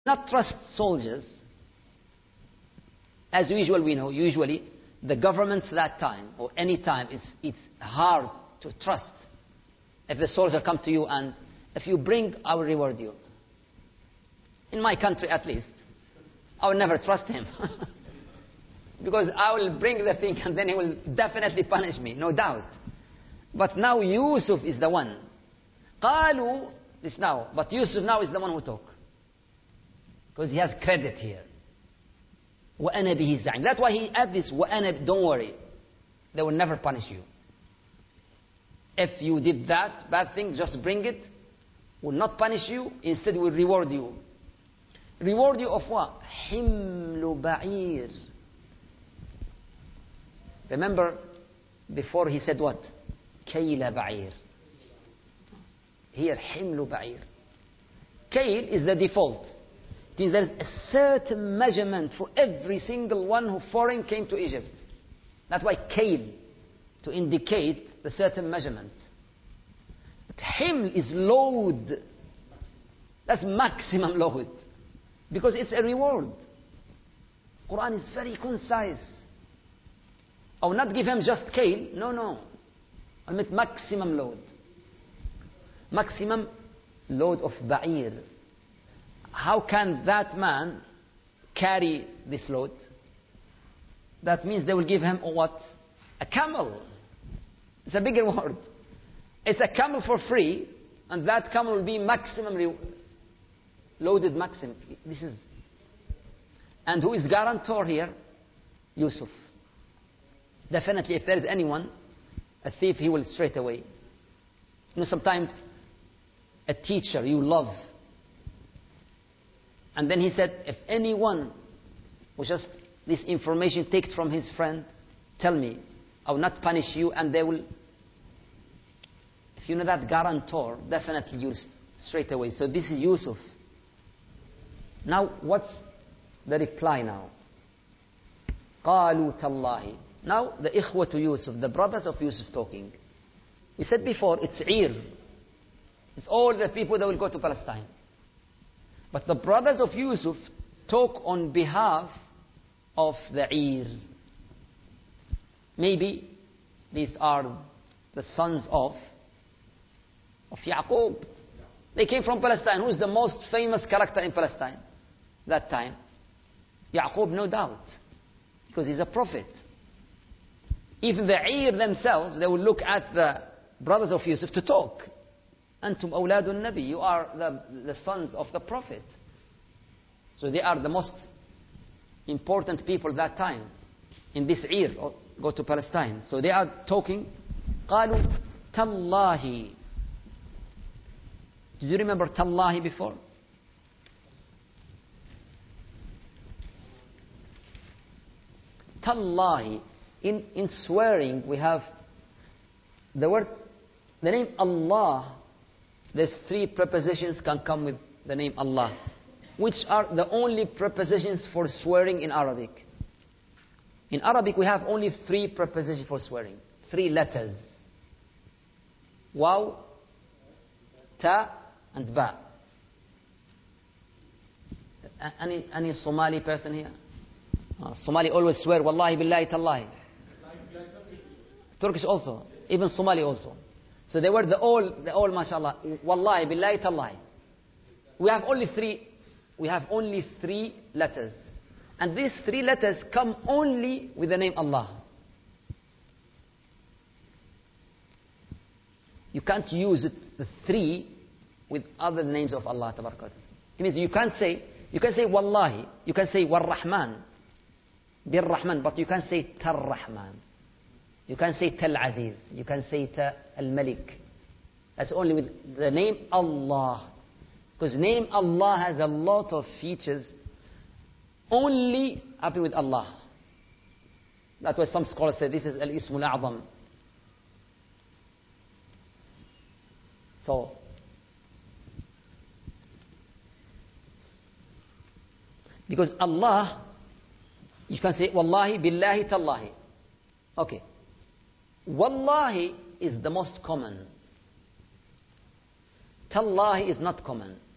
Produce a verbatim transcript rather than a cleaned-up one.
not trust soldiers. As usual, we know, usually, the governments that time, or any time, it's, it's hard to trust. If the soldier come to you and, if you bring, I will reward you. In my country, at least, I will never trust him. Because I will bring the thing and then he will definitely punish me, no doubt. But now Yusuf is the one. قالوا, this now, but Yusuf now is the one who talk. Because he has credit here. وَأَنَا بِهِ زَعِيمٌ. That's why he add this, وَأَنَا, don't worry. They will never punish you. If you did that bad thing, just bring it. Will not punish you, instead will reward you. Reward you of what? حِمْلُ بَعِيرٍ. Remember, before he said what? كَيْلَ بَعِيرٍ. Here, حِمْلُ بَعِيرٍ. Kail is the default. It means there is a certain measurement for every single one who foreign came to Egypt. That's why kail, to indicate the certain measurement. But himl is load. That's maximum load. Because it's a reward. Quran is very concise. I will not give him just kail. No, no. I meant maximum load. Maximum load of ba'ir. How can that man carry this load? That means they will give him what? A camel. It's a bigger word. It's a camel for free, and that camel will be maximum re- loaded maximum. This is, and who is guarantor here? Yusuf. Definitely, if there is anyone, a thief, he will straight away. You know, sometimes a teacher you love. And then he said, if anyone will just this information take it from his friend, tell me, I will not punish you, and they will. If you know that guarantor, definitely you straight away. So this is Yusuf. Now, what's the reply now? قالوا تالله. Now, the ikhwa to Yusuf, the brothers of Yusuf talking. We said before, it's Ir. It's all the people that will go to Palestine. But the brothers of Yusuf talk on behalf of the Ir. Maybe these are the sons of, of Yaqub. They came from Palestine. Who's the most famous character in Palestine that time? Yaqub, no doubt. Because he's a prophet. Even the Ir themselves, they will look at the brothers of Yusuf to talk. Antum awladun Nabi, you are the, the sons of the Prophet. So they are the most important people that time in this Ir, go to Palestine. So they are talking. قالوا تالله. Did you remember Tallahi before? Tallahi. In, in swearing, we have the word, the name Allah. There's three prepositions can come with the name Allah, which are the only prepositions for swearing in Arabic. In Arabic, we have only three prepositions for swearing. Three letters. Waw, ta, and ba. Any, any Somali person here? Uh, Somali always swear, Wallahi billahi tallahi. Turkish also. Even Somali also. So they were the all, the all, mashallah, wallahi, billahi, tallahi. We have only three, we have only three letters. And these three letters come only with the name Allah. You can't use it, the three, with other names of Allah, tabarakatuh. It means you can't say, you can say wallahi, you can say war-Rahman, bir-Rahman, but you can't say tar-Rahman. You can say Tal Aziz. You can say Ta Al Malik. That's only with the name Allah. Because name Allah has a lot of features only happy with Allah. That's why some scholars say this is Al Ismul A'zam. So, because Allah, you can say Wallahi, Billahi, Tallahi. Okay. Wallahi is the most common. Tallahi is not common.